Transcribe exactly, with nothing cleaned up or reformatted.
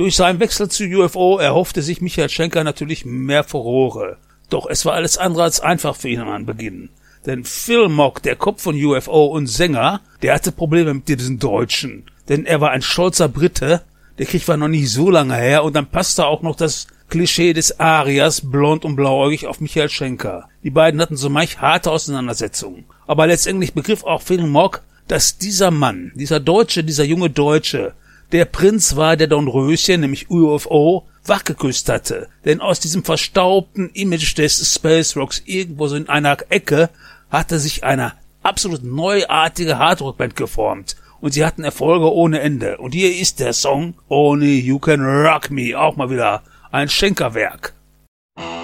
Durch seinen Wechsel zu U F O erhoffte sich Michael Schenker natürlich mehr Furore. Doch es war alles andere als einfach für ihn am Beginn. Denn Phil Mogg, der Kopf von U F O und Sänger, der hatte Probleme mit diesem Deutschen. Denn er war ein stolzer Brite, der Krieg war noch nicht so lange her und dann passte auch noch das Klischee des Ariers, blond und blauäugig, auf Michael Schenker. Die beiden hatten so manch harte Auseinandersetzungen. Aber letztendlich begriff auch Phil Mogg, dass dieser Mann, dieser Deutsche, dieser junge Deutsche, der Prinz war, der Dornröschen, nämlich U F O, wachgeküsst hatte. Denn aus diesem verstaubten Image des Space Rocks irgendwo so in einer Ecke hatte sich eine absolut neuartige Hardrock-Band geformt. Und sie hatten Erfolge ohne Ende. Und hier ist der Song Only You Can Rock Me. Auch mal wieder ein Schenkerwerk.